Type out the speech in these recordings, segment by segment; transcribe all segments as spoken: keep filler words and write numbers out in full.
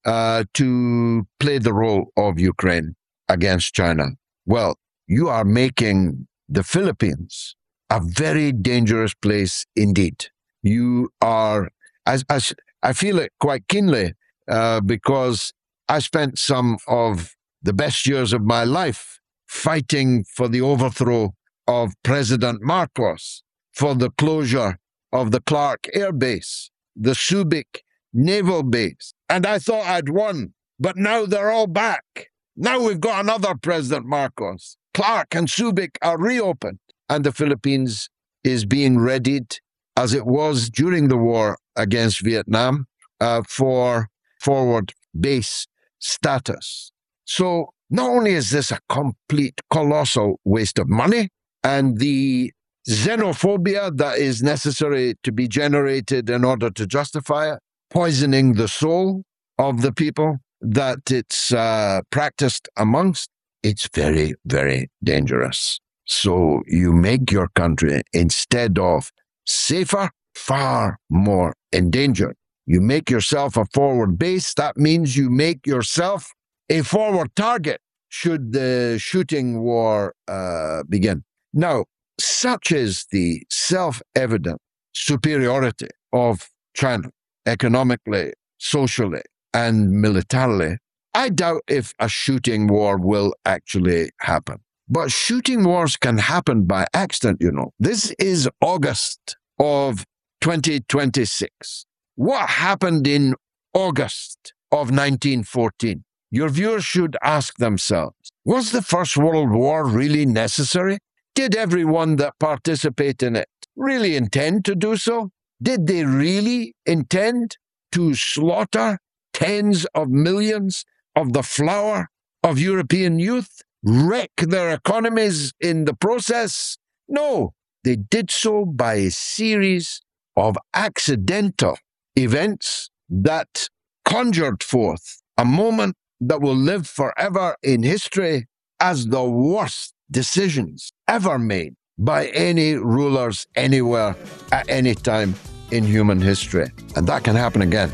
uh, to play the role of Ukraine against China? Well, you are making the Philippines a very dangerous place indeed. You are, as, as I feel it quite keenly, uh, because I spent some of the best years of my life fighting for the overthrow of President Marcos, for the closure of the Clark Air Base, the Subic Naval Base. And I thought I'd won, but now they're all back. Now we've got another President Marcos. Clark and Subic are reopened, and the Philippines is being readied, as it was during the war against Vietnam, uh, for forward base status. So not only is this a complete colossal waste of money and the xenophobia that is necessary to be generated in order to justify it, poisoning the soul of the people that it's uh, practiced amongst, it's very, very dangerous. So you make your country, instead of safer, far more endangered. You make yourself a forward base. That means you make yourself a forward target should the shooting war uh, begin. Now, such is the self-evident superiority of China, economically, socially, and militarily. I doubt if a shooting war will actually happen. But shooting wars can happen by accident, you know. This is August of twenty twenty-six. What happened in August of nineteen fourteen? Your viewers should ask themselves, was the First World War really necessary? Did everyone that participated in it really intend to do so? Did they really intend to slaughter tens of millions of the flower of European youth? Wreck their economies in the process? No, they did so by a series of accidental events that conjured forth a moment that will live forever in history as the worst decisions ever made by any rulers anywhere at any time in human history. And that can happen again.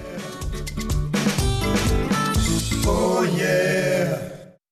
Oh, yeah.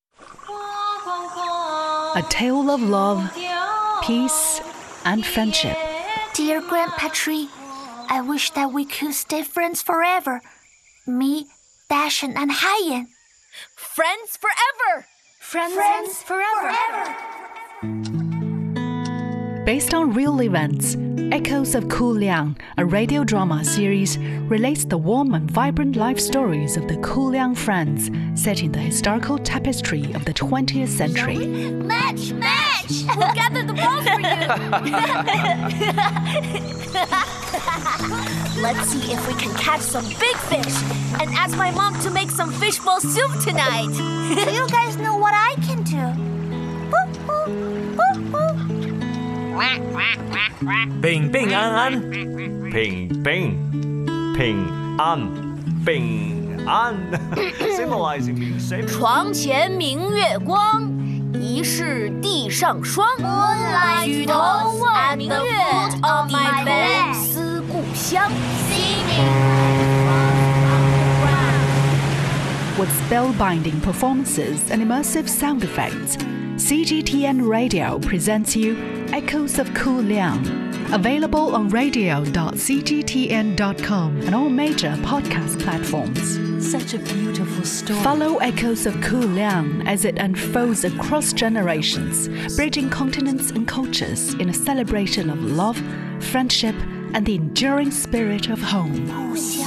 A tale of love, peace, and friendship. Dear Grandpatry, I wish that we could stay friends forever. Me, Dashan, and Haiyan. Friends forever! Friends, friends forever. forever. Based on real events, Echoes of Kuliang, a radio drama series, relates the warm and vibrant life stories of the Kuliang friends set in the historical tapestry of the twentieth century. Match! Match! We'll gather the balls for you! Let's see if we can catch some big fish and ask my mom to make some fishbowl soup tonight. Do you guys know what I can do? Boop, boop, boop, boop. 平平安安，平平平安平安 ，symbolizing being safe. 床前明月光，疑是地上霜。举头望明月，低头思故乡。 With spellbinding performances and immersive sound effects, C G T N Radio presents you Echoes of Kuliang, available on radio dot c g t n dot com and all major podcast platforms. Such a beautiful story. Follow Echoes of Kuliang as it unfolds across generations, bridging continents and cultures in a celebration of love, friendship, and the enduring spirit of home.